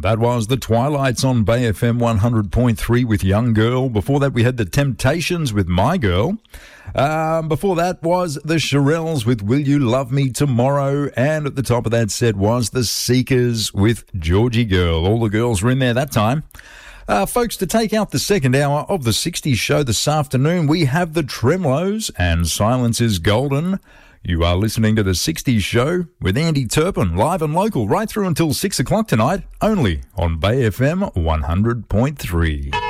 That was the Twilights on Bay FM 100.3 with Young Girl. Before that, we had the Temptations with My Girl. Before that was the Shirelles with Will You Love Me Tomorrow. And at the top of that set was the Seekers with Georgie Girl. All the girls were in there that time. Folks, to take out the second hour of the 60s show this afternoon, we have the Tremeloes and Silence is Golden. You are listening to the 60s show with Andy Turpin, live and local, right through until 6 o'clock tonight, only on Bay FM 100.3.